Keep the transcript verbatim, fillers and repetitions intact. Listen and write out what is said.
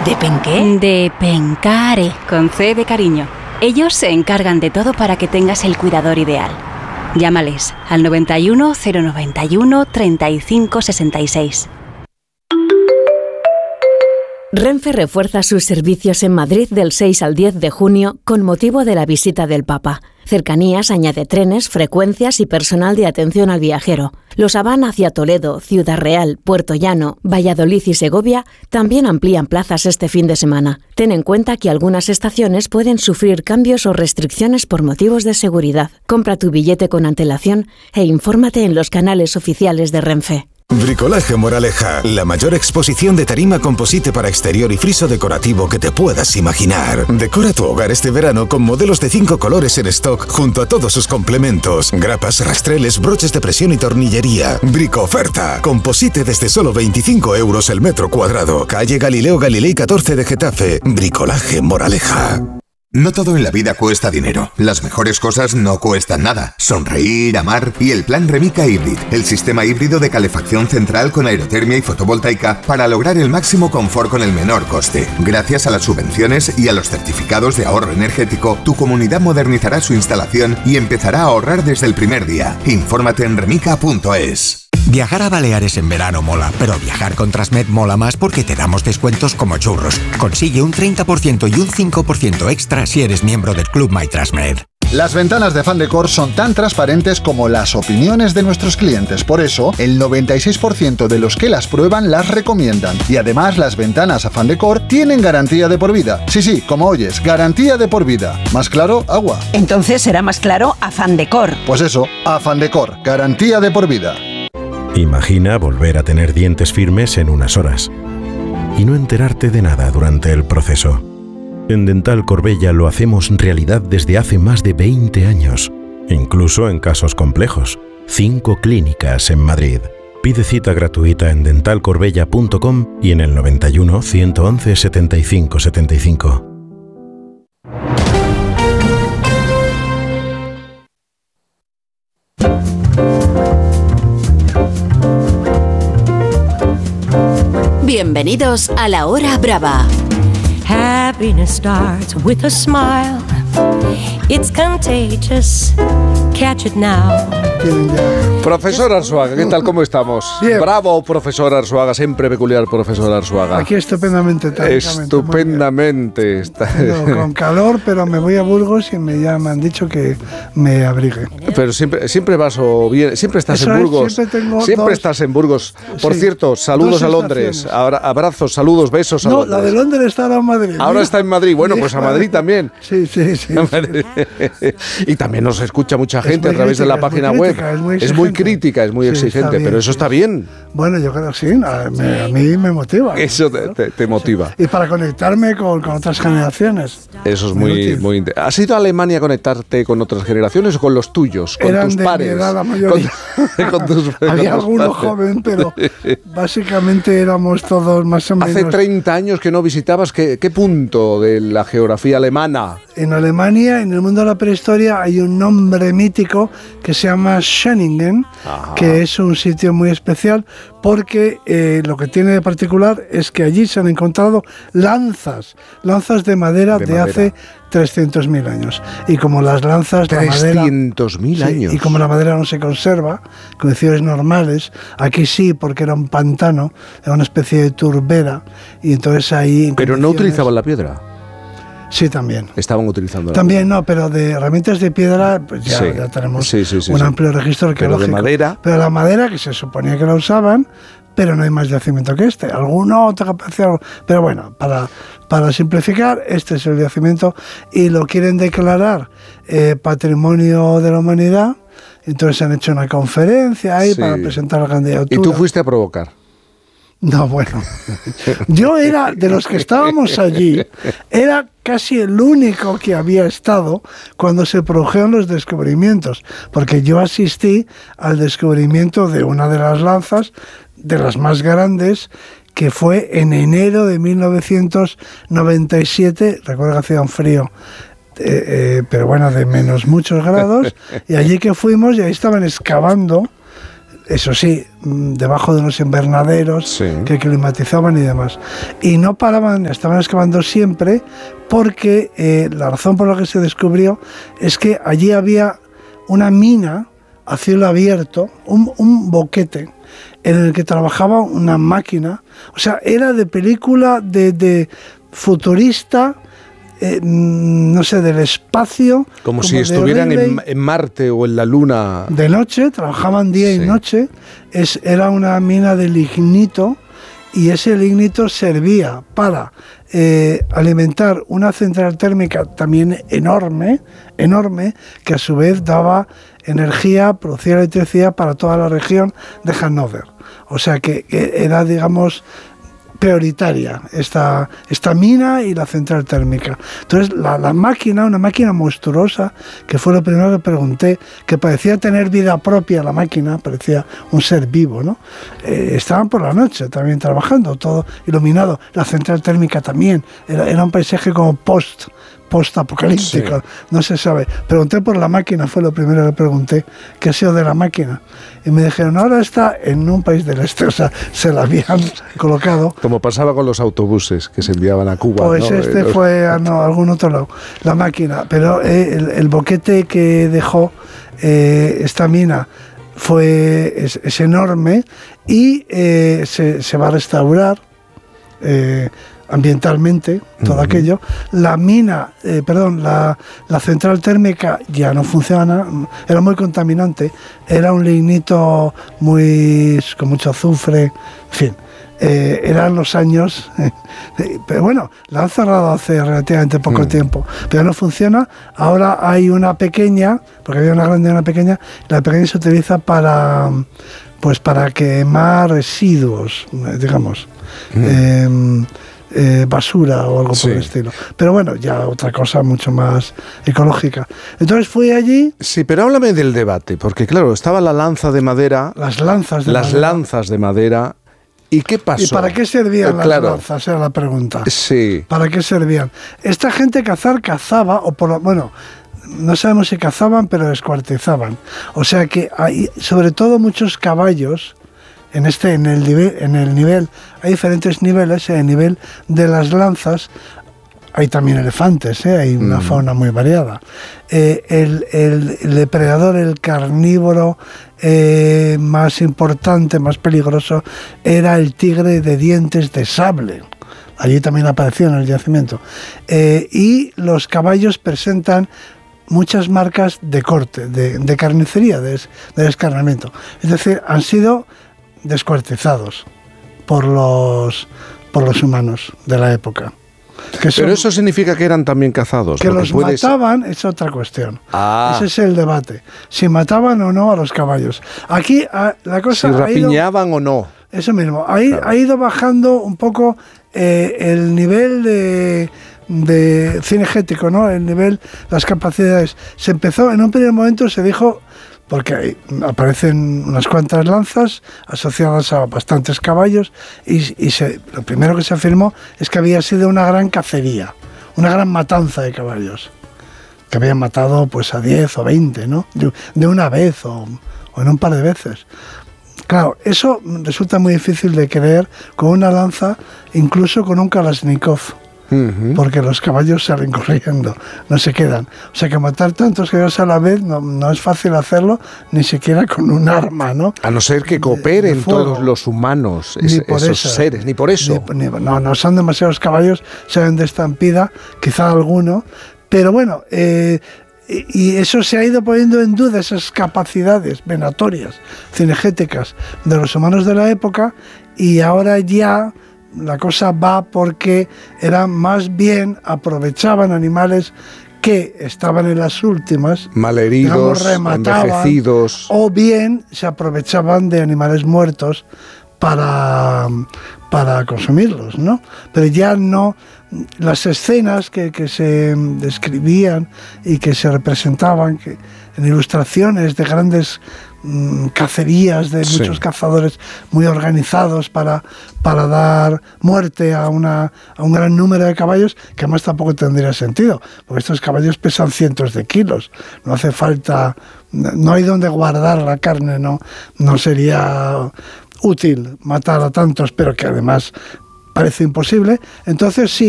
¿De penqué? De Pencare, con C de cariño. Ellos se encargan de todo para que tengas el cuidador ideal. Llámales al noventa y uno, cero noventa y uno, treinta y cinco sesenta y seis. Renfe refuerza sus servicios en Madrid del seis al diez de junio con motivo de la visita del Papa. Cercanías añade trenes, frecuencias y personal de atención al viajero. Los Habana hacia Toledo, Ciudad Real, Puerto Llano, Valladolid y Segovia también amplían plazas este fin de semana. Ten en cuenta que algunas estaciones pueden sufrir cambios o restricciones por motivos de seguridad. Compra tu billete con antelación e infórmate en los canales oficiales de Renfe. Bricolaje Moraleja, la mayor exposición de tarima composite para exterior y friso decorativo que te puedas imaginar. Decora tu hogar este verano con modelos de cinco colores en stock junto a todos sus complementos, grapas, rastreles, broches de presión y tornillería. Brico oferta, composite desde solo veinticinco euros el metro cuadrado. Calle Galileo Galilei catorce de Getafe. Bricolaje Moraleja. No todo en la vida cuesta dinero. Las mejores cosas no cuestan nada. Sonreír, amar y el plan Remica Hybrid, el sistema híbrido de calefacción central con aerotermia y fotovoltaica para lograr el máximo confort con el menor coste. Gracias a las subvenciones y a los certificados de ahorro energético, tu comunidad modernizará su instalación y empezará a ahorrar desde el primer día. Infórmate en remica punto es. Viajar a Baleares en verano mola, pero viajar con Transmed mola más porque te damos descuentos como churros. Consigue un treinta por ciento y un cinco por ciento extra si eres miembro del Club MyTransmed. Las ventanas de Afán Decor son tan transparentes como las opiniones de nuestros clientes. Por eso, el noventa y seis por ciento de los que las prueban las recomiendan. Y además, las ventanas Afán Decor tienen garantía de por vida. Sí, sí, como oyes, garantía de por vida. ¿Más claro? Agua. Entonces será más claro Afán Decor. Pues eso, Afán Decor, garantía de por vida. Imagina volver a tener dientes firmes en unas horas y no enterarte de nada durante el proceso. En Dental Corbella lo hacemos realidad desde hace más de veinte años, incluso en casos complejos. Cinco clínicas en Madrid. Pide cita gratuita en dental corbella punto com y en el noventa y uno, ciento once, setenta y cinco setenta y cinco. Bienvenidos a La Hora Brava. Happiness starts with a smile. It's contagious. Catch it now. Profesor Arzuaga, ¿qué tal? ¿Cómo estamos? Bien. Bravo, profesor Arzuaga, siempre peculiar, profesor Arzuaga. Aquí estupendamente. Estupendamente. Está... No, con calor, pero me voy a Burgos y me, ya me han dicho que me abrigue. Pero siempre, siempre vas o bien, siempre estás Eso en es, Burgos. siempre tengo siempre dos, estás en Burgos. Por sí, cierto, saludos a Londres. Abra, abrazos, saludos, besos a no, Londres. la de Londres está ahora en Madrid. Ahora mira. está en Madrid. Bueno, pues a Madrid también. Sí, sí, sí. sí. Y también nos escucha mucha gente a través crítica, de la página web. Crítica, es, muy es muy crítica, es muy sí, exigente, bien, pero eso sí. está bien. Bueno, yo creo que sí, a, me, a mí me motiva. Eso te, te, te motiva. Sí. Y para conectarme con, con otras generaciones. Eso es muy, muy, muy interesante. ¿Has ido a Alemania a conectarte con otras generaciones o con los tuyos, con Eran tus de pares? Mi edad, la mayoría. Con, con tus, Había con alguno joven, pero básicamente éramos todos más o menos. Hace treinta años que no visitabas, ¿qué, qué punto de la geografía alemana? En Alemania, en el mundo de la prehistoria, hay un nombre mítico que se llama Schöningen, Ajá. que es un sitio muy especial porque eh, lo que tiene de particular es que allí se han encontrado lanzas, lanzas de madera de, de madera. hace trescientos mil años. Y como las lanzas de madera... trescientos mil años. Sí, y como la madera no se conserva, condiciones normales, aquí sí, porque era un pantano, era una especie de turbera, y entonces ahí... Pero no utilizaban la piedra. Sí, también. Estaban utilizando. También no, pero de herramientas de piedra, pues ya, sí. ya tenemos sí, sí, sí, un sí. amplio registro arqueológico. Pero de madera. Pero la madera, que se suponía que la usaban, pero no hay más yacimiento que este. Alguno otra capacidad. Pero bueno, para, para simplificar, este es el yacimiento y lo quieren declarar eh, Patrimonio de la Humanidad. Entonces han hecho una conferencia ahí sí. para presentar la candidatura. ¿Y tú fuiste a provocar? No, bueno, yo era, de los que estábamos allí, era casi el único que había estado cuando se produjeron los descubrimientos, porque yo asistí al descubrimiento de una de las lanzas, de las más grandes, que fue en enero de mil novecientos noventa y siete, recuerdo que hacía un frío, eh, eh, pero bueno, de menos muchos grados, y allí que fuimos, y ahí estaban excavando eso sí, debajo de unos invernaderos sí. que climatizaban y demás. Y no paraban, estaban excavando siempre, porque eh, la razón por la que se descubrió es que allí había una mina a cielo abierto, un, un boquete, en el que trabajaba una máquina. O sea, era de película de, de futurista, eh, no sé, del espacio. Como, como si estuvieran en, en Marte o en la Luna. De noche, trabajaban día sí. y noche. Es, era una mina de lignito, y ese lignito servía para eh, alimentar una central térmica también enorme, enorme, que a su vez daba energía, producía electricidad para toda la región de Hannover. O sea que, que era, digamos, prioritaria esta, esta mina y la central térmica. Entonces la, la máquina, una máquina monstruosa, que fue lo primero que pregunté, que parecía tener vida propia la máquina, parecía un ser vivo, ¿no? Eh, estaban por la noche también trabajando, todo iluminado. La central térmica también, era, era un paisaje como post post-apocalíptico, sí. no se sabe. Pregunté por la máquina, fue lo primero que pregunté, ¿qué ha sido de la máquina? Y me dijeron, ahora está en un país del este, o sea, se la habían colocado. Como pasaba con los autobuses que se enviaban a Cuba. Pues ¿no? este los... fue a no, algún otro lado, la máquina. Pero eh, el, el boquete que dejó eh, esta mina fue, es, es enorme, y eh, se, se va a restaurar eh, ambientalmente, todo uh-huh. aquello. La mina, eh, perdón, la, la central térmica ya no funciona, era muy contaminante, era un lignito muy con mucho azufre, en fin, eh, eran los años, eh, pero bueno, la han cerrado hace relativamente poco uh-huh. tiempo, pero no funciona. Ahora hay una pequeña, porque había una grande y una pequeña, la pequeña se utiliza para, pues para quemar residuos, digamos, uh-huh. eh, Eh, basura o algo sí. por el estilo. Pero bueno, ya otra cosa mucho más ecológica. Entonces fui allí. Sí, pero háblame del debate, porque claro, estaba la lanza de madera. Las lanzas de las madera. Las lanzas de madera. ¿Y qué pasó? ¿Y para qué servían eh, claro. las lanzas? Era la pregunta. Sí. ¿Para qué servían? Esta gente cazar cazaba, o por lo, bueno, no sabemos si cazaban, pero descuartizaban. O sea que hay, sobre todo, muchos caballos. En este, en el nivel, en el nivel, hay diferentes niveles. En el nivel de las lanzas hay también elefantes, ¿eh? Hay una mm. fauna muy variada. Eh, el, el, el depredador, el carnívoro eh, más importante, más peligroso, era el tigre de dientes de sable. Allí también apareció en el yacimiento. Eh, y los caballos presentan muchas marcas de corte, de, de carnicería, de, de descarnamiento. Es decir, han sido descuartizados por los por los humanos de la época. Que son, pero eso significa que eran también cazados. Que los puedes... mataban es otra cuestión. Ah. Ese es el debate. Si mataban o no a los caballos. Aquí a, la cosa. Si rapiñaban ido, o no. Eso mismo. Ha, claro. ha ido bajando un poco eh, el nivel de de cinegético, ¿no? El nivel, las capacidades. Se empezó, en un primer momento se dijo, porque aparecen unas cuantas lanzas asociadas a bastantes caballos, y, y se, lo primero que se afirmó es que había sido una gran cacería, una gran matanza de caballos, que habían matado pues a diez o veinte, ¿no? De, de una vez o, o en un par de veces. Claro, eso resulta muy difícil de creer con una lanza, incluso con un Kalashnikov. Uh-huh. Porque los caballos salen corriendo, no se quedan. O sea que matar tantos caballos a la vez no, no es fácil hacerlo, ni siquiera con un arma, ¿no? A no ser que cooperen de, de todos los humanos, es, esos eso, seres, ni por eso. Ni, ni, no, no son demasiados caballos, salen de estampida, quizá alguno, pero bueno, eh, y eso se ha ido poniendo en duda, esas capacidades venatorias, cinegéticas de los humanos de la época, y ahora ya la cosa va porque eran más bien, aprovechaban animales que estaban en las últimas, malheridos, envejecidos, o bien se aprovechaban de animales muertos para, para consumirlos, ¿no? Pero ya no, las escenas que, que se describían y que se representaban que, en ilustraciones de grandes mm, cacerías de muchos Sí. cazadores muy organizados para, para dar muerte a, una, a un gran número de caballos, que además tampoco tendría sentido, porque estos caballos pesan cientos de kilos, no hace falta, no hay donde guardar la carne, no, no sería útil matar a tantos, pero que además parece imposible. Entonces sí,